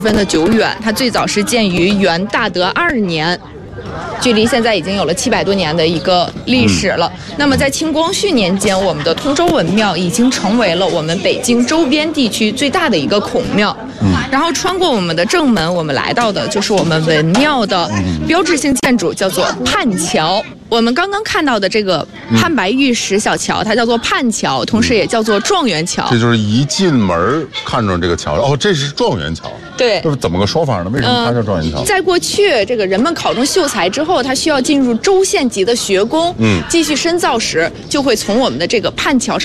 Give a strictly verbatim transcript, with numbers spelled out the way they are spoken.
十分的久远，它最早是建于元大德二年。距离现在已经有了七百多年的一个历史了。嗯、那么在清光绪年间，我们的通州文庙已经成为了我们北京周边地区最大的一个孔庙。嗯、然后穿过我们的正门，我们来到的就是我们文庙的标志性建筑，叫做泮桥。我们刚刚看到的这个汉白玉石小桥，它叫做泮桥，同时也叫做状元桥。 这就是一进门看着这个桥，哦，这是状元桥。 对， 这是怎么个说法呢？为什么它叫状元桥？ 呃、在过去，这个人们考中秀才之后，他需要进入州县级的学宫，嗯，继续深造时，就会从我们的这个泮桥上。